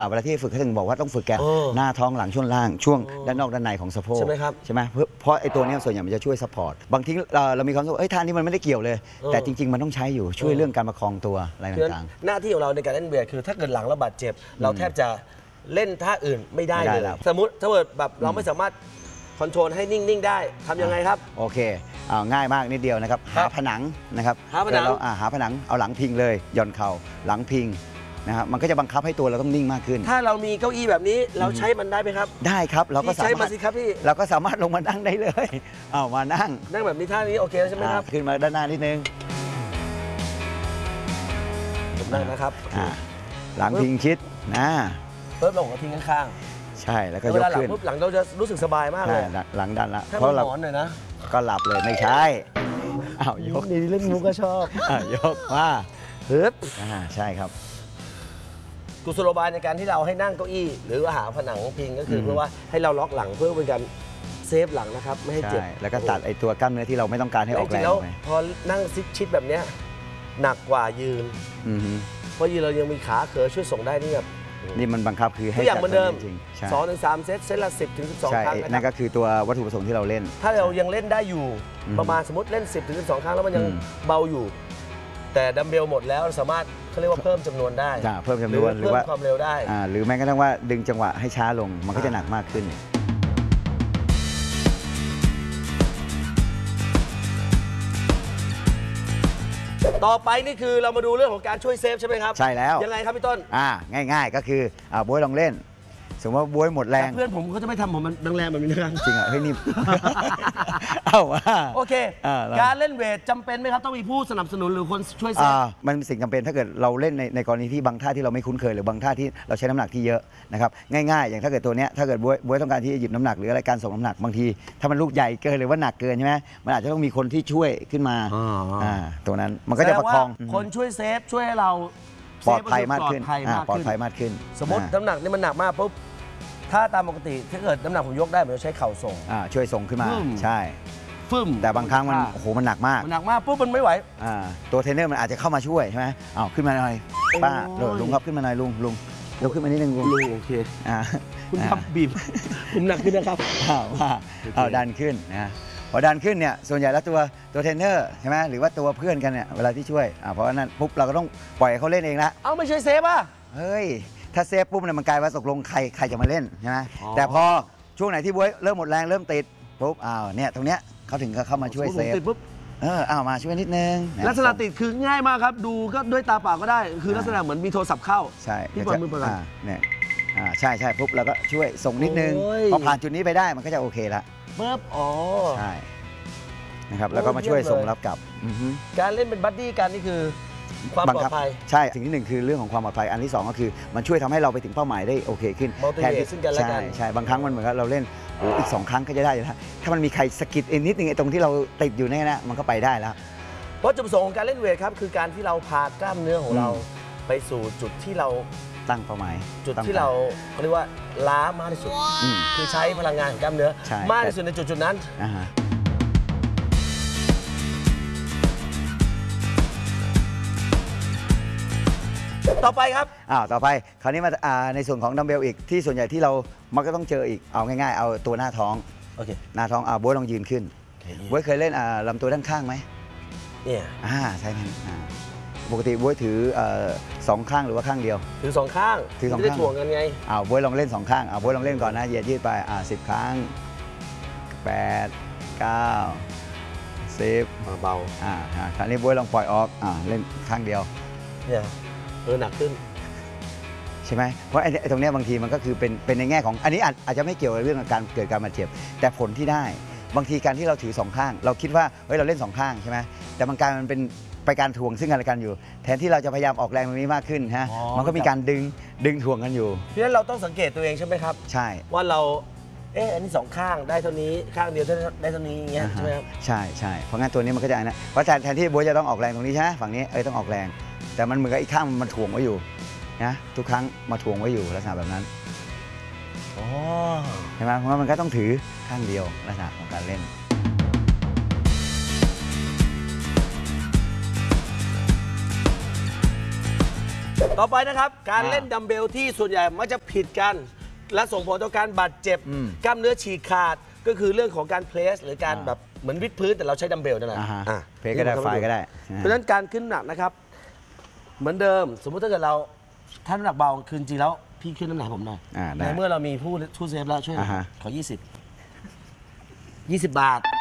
เวลาที่ฝึกเขาถึงบอกว่าต้องฝึกแกนหน้าท้องหลังช่วงล่างช่วงด้านนอกด้านในของสะโพกใช่ไหมครับใช่ไหมเพราะไอ้ตัวนี้ส่วนใหญ่มันจะช่วยซัพพอร์ตบางทีเรามีความรู้สึกท่านี้มันไม่ได้เกี่ยวเลยแต่จริงๆมันต้องใช้อยู่ช่วยเรื่องการประคองตัวอะไรต่างๆหน้าที่ของเราในการเล่นเวทคือถ้าเกิดหลังเราบาดเจ็บเราแทบจะเล่นท่าอื่นไม่ได้เลยสมมติถ้าเกิดแบบเราไม่สามารถคอนโทรลให้นิ่งๆได้ทำยังไงครับโอเคง่ายมากนิดเดียวนะครับหาผนังนะครับหาผนังหาผนังเอาหลังพิงเลยย่อนเข่าหลังพิงนะครับมันก็จะบังคับให้ตัวเราต้องนิ่งมากขึ้นถ้าเรามีเก้าอี้แบบนี้เราใช้มันได้ไหมครับได้ครับเราก็สามารถสิครับพี่เราก็สามารถลงมานั่งได้เลยเอามานั่งแบบนี้ท่านี้โอเคใช่ไหมครับขึ้นมาด้านหน้านิดนึงผมนั่งนะครับหลังพิงชิดเพิ่มลงกับทิ้งข้างใช่แล้วก็ยกขึ้นหลังเราจะรู้สึกสบายมากเลยหลังดันละเพราะเราหมอนหน่อยนะก็หลับเลยไม่ใช่ยกดีเล่นมุกก็ชอบยกว่าฮึบใช่ครับกุศโลบายในการที่เราให้นั่งเก้าอี้หรือว่าหาผนังพิงก็คือเพื่อว่าให้เราล็อกหลังเพื่อเป็นการเซฟหลังนะครับไม่ให้เจ็บแล้วก็ตัดไอ้ตัวกล้ามเนื้อที่เราไม่ต้องการให้ออกแรงไปพอนั่งชิดแบบนี้หนักกว่ายืนเพราะยืนเรายังมีขาเขอช่วยส่งได้นี่แบบนี่มันบังคับคือให้อย่างเหมือนเดิม2-3 เซตละ10 ถึง 12 ครั้งนั่นก็คือตัววัตถุประสงค์ที่เราเล่นถ้าเรายังเล่นได้อยู่ประมาณสมมติเล่น10 ถึง 12 ครั้งแล้วมันยังเบาอยู่แต่ดัมเบลหมดแล้วสามารถเขาเรียกว่าเพิ่มจำนวนได้เพิ่มจำนวนหรือว่าความเร็วได้หรือแม้กระทั่งว่าดึงจังหวะให้ช้าลงมันก็จะหนักมากขึ้นต่อไปนี่คือเรามาดูเรื่องของการช่วยเซฟใช่ไหมครับใช่แล้วยังไงครับพี่ต้นง่ายๆก็คือบ๊วยลองเล่นสมมติว่าบ๊วยหมดแรงเพื่อนผมเขาจะไม่ทำผมมันแรงแบบนี้นะครับจริงเฮ้ยนี่โอเคการเล่นเวทจำเป็นไหมครับต้องมีผู้สนับสนุนหรือคนช่วยเซฟมันเป็นสิ่งจำเป็นถ้าเกิดเราเล่นในกรณีที่บางท่าที่เราไม่คุ้นเคยหรือบางท่าที่เราใช้น้ำหนักที่เยอะนะครับง่ายๆอย่างถ้าเกิดตัวเนี้ยถ้าเกิดบ๊วยต้องการที่จะหยิบน้ำหนักหรืออะไรการส่งน้ำหนักบางทีถ้ามันลูกใหญ่เกินหรือว่าหนักเกินใช่ไหมมันอาจจะต้องมีคนที่ช่วยขึ้นมาตัวนั้นมันก็จะประคองคนช่วยเซฟช่วยให้เราปลอดภัยมากขึ้นปลอดภัยมากขึ้นสมมติน้ำหนักนี่มันหนักมากปุ๊บถ้าตามปกติถ้าเกิดน้ำหนักผมยกได้ผมจะใช้เข่าส่งช่วยส่งขึ้นมาใช่แต่บางครั้งมันมันหนักมากปุ๊บมันไม่ไหวตัวเทรนเนอร์มันอาจจะเข้ามาช่วยใช่ไหมขึ้นมาหน่อยป้าลุงครับขึ้นมาหน่อยลุงยกขึ้นมานิดนึงลุงโอเคคุณทำบีบผมหนักขึ้นนะครับดันขึ้นนะพอดันขึ้นเนี่ยส่วนใหญ่แล้วตัวเทรนเนอร์ใช่ไหมหรือว่าตัวเพื่อนกันเนี่ยเวลาที่ช่วยเพราะนั้นปุ๊บเราก็ต้องปล่อยเขาเล่นเองละไม่ช่วยเซฟเฮ้ยถ้าเซฟปุ๊บเนี่ยมันกลายว่าตกลงใครจะมาเล่นใช่ไหมแต่พอช่วงไหนที่บ๊วยเริ่มหมดแรงเริ่มติดปุ๊บเนี่ยตรงเนี้ยเขาถึงก็เข้ามาช่วยเซฟปุ๊บมาช่วยนิดนึงลักษณะติดคือง่ายมากครับดูก็ด้วยตาเปล่าก็ได้คือลักษณะเหมือนมีโทรศัพท์เข้าใช่ที่บอลมือประกันเนี่ยใช่ปุ๊บเราก็ช่วยส่งนิดนึงพอผ่านจุดนี้ไปได้มันก็จะโอเคละปุ๊บใช่นะครับแล้วก็มาช่วยส่งรับกลับการเล่นเป็นบัดดี้กันนี่คือความปลอดภัยใช่สิ่งที่หนึ่งคือเรื่องของความปลอดภัยอันที่2ก็คือมันช่วยทำให้เราไปถึงเป้าหมายได้โอเคขึ้นแทนที่ซึ่งกันและกันใช่บางครั้งมันเหมือนกับเราเล่นอีก2ครั้งก็จะได้แล้วถ้ามันมีใครสกิดนิดนึงตรงที่เราติดอยู่เนี่ยนะมันก็ไปได้แล้วเพราะจุดประสงค์ของการเล่นเวทครับคือการที่เราพากล้ามเนื้อของเราไปสู่จุดที่เราตั้งเป้าหมายจุดที่เราเรียกว่าล้ามากที่สุดคือใช้พลังงานของกล้ามเนื้อมากที่สุดในจุดนั้นต่อไปครับต่อไปคราวนี้มาในส่วนของดัมเบลอีกที่ส่วนใหญ่ที่เรามักจะต้องเจออีกเอาง่ายๆเอาตัวหน้าท้องหน้าท้องบ๊วยลองยืนขึ้นบ๊วยเคยเล่นลำตัวด้านข้างไหมเนี่ยใช่ไหมปกติบ๊วยถือ2ข้างหรือว่าข้างเดียวถือ2ข้างไม่ได้ถ่วงกันไงบ๊วยลองเล่น2ข้างบ๊วยลองเล่นก่อนนะยืดไป10 ครั้ง8 9 10 เบาคราวนี้บ๊วยลองปล่อยออกเล่นข้างเดียวเนี่ยหนักขึ้นใช่ไหมเพราะไอ้ตรงนี้บางทีมันก็คือเป็นในแง่ของอันนี้อาจจะไม่เกี่ยวกับเรื่องการเกิดการบาดเจ็บแต่ผลที่ได้บางทีการที่เราถือ2ข้างเราคิดว่าเฮ้ยเราเล่น2ข้างใช่ไหมแต่มันกลายมันเป็นไปการถ่วงซึ่งกันและกันอยู่แทนที่เราจะพยายามออกแรงตรงนี้มากขึ้นมันก็มีการดึงถ่วงกันอยู่เพราะฉะนั้นเราต้องสังเกตตัวเองใช่ไหมครับใช่ว่าเราอันนี้2ข้างได้เท่านี้ข้างเดียวได้เท่านี้อย่างเงี้ยใช่ไหมครับใช่เพราะงั้นตัวนี้มันก็จะนะเพราะแทนที่บ๊วยจะต้องออกแรงตรงนี้ใช่ไหมฝั่งนี้ต้องออกแรงแต่มันเหมือนกับอีกข้างมันถ่วงไว้อยู่นะทุกครั้งมาถ่วงไว้อยู่ลักษณะแบบนั้นใช่ไหมเพราะมันก็ต้องถือข้างเดียวลักษณะของการเล่นต่อไปนะครับการอ่าเล่นดัมเบลที่ส่วนใหญ่มักจะผิดกัน และส่งผลต่อการบาดเจ็บอืมกล้ามเนื้อฉีกขาดก็คือเรื่องของการเพลสหรือการอ่าแบบเหมือนวิดพื้นแต่เราใช้ดัมเบลนั่นแหละอ่าฮะอ่ะเพลย์ก็ได้ไฟล์ก็ได้เพราะฉะนั้นการขึ้นน้ำหนักนะครับ เหมือนเดิมสมมุติถ้าเกิดเราถ้าน้ำหนักเบาคือจริงๆแล้วพี่ขึ้นน้ำหนักผมหน่อยได้ในเมื่อเรามีผู้เซฟแล้วช่วยอ่าฮะขอ 20 บาท